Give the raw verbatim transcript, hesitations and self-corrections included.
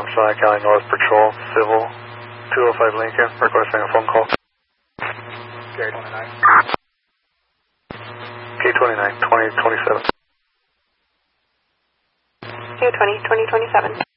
Sonoma County North Patrol, Civil, two oh five Lincoln, requesting a phone call. K twenty-nine. K twenty-nine, twenty twenty-seven. K twenty, twenty twenty-seven.